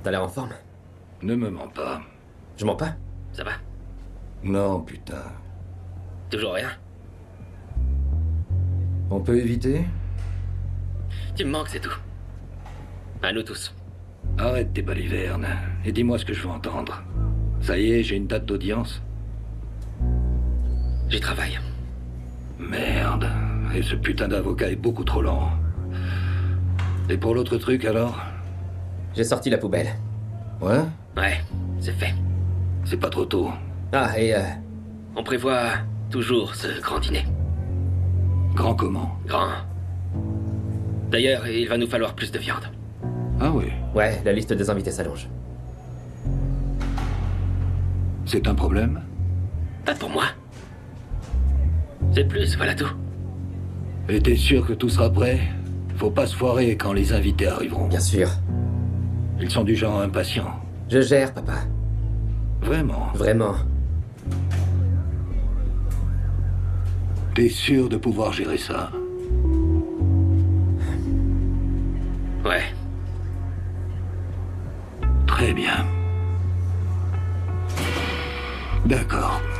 t'as l'air en forme. Ne me mens pas. Je mens pas? Ça va? Non, putain. Toujours rien? On peut éviter? Tu me manques, c'est tout. À nous tous. Arrête tes balivernes et dis-moi ce que je veux entendre. Ça y est, j'ai une date d'audience? J'y travaille. Merde. Et ce putain d'avocat est beaucoup trop lent. Et pour l'autre truc, alors? J'ai sorti la poubelle. Ouais? Ouais, c'est fait. C'est pas trop tôt. Ah, et on prévoit toujours ce grand dîner. Grand comment? Grand. D'ailleurs, il va nous falloir plus de viande. Ah oui. Ouais, la liste des invités s'allonge. C'est un problème? Pas pour moi. C'est plus, voilà tout. Et t'es sûr que tout sera prêt? Faut pas se foirer quand les invités arriveront. Bien sûr. Ils sont du genre impatients. Je gère, papa. Vraiment? Vraiment. T'es sûr de pouvoir gérer ça? Ouais. Très bien. D'accord.